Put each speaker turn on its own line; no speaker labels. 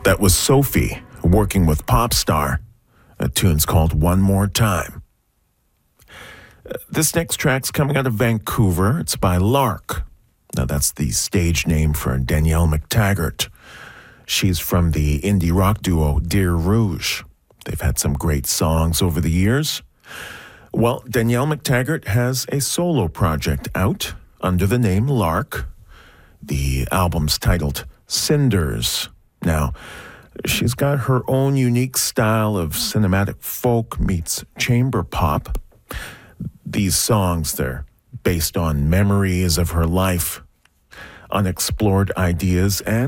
That was Sophie working with Popstar. The tune's called One More Time. This next track's coming out of Vancouver. It's by Lark. Now, that's the stage name for Danielle McTaggart. She's from the indie rock duo Dear Rouge. They've had some great songs over the years. Well, Danielle McTaggart has a solo project out under the name Lark. The album's titled Cinders. Now, she's got her own unique style of cinematic folk meets chamber pop. These songs, they're based on memories of her life, unexplored ideas, and